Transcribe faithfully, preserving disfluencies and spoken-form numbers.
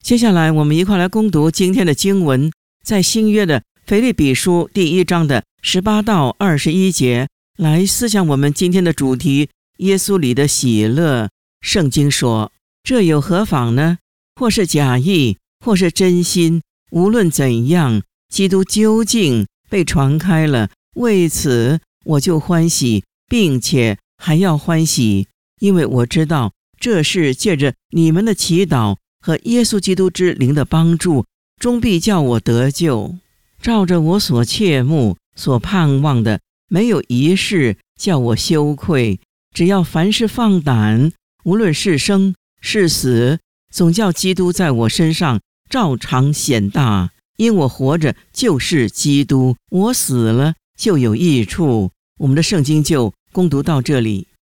接下来我们一块来攻读今天的经文，在新约的腓立比书第一章的十八到二十一节，来思想我们今天的主题：耶稣里的喜乐。圣经说，这有何妨呢？或是假意，或是真心，无论怎样，基督究竟被传开了，为此我就欢喜，并且还要欢喜，因为我知道这是借着你们的祈祷和耶稣基督之灵的帮助，终必叫我得救。照着我所切慕所盼望的，没有一事叫我羞愧。只要凡事放胆，无论是生是死，总叫基督在我身上照常显大。因我活着就是基督，我死了就有益处。我们的圣经就攻读到这里。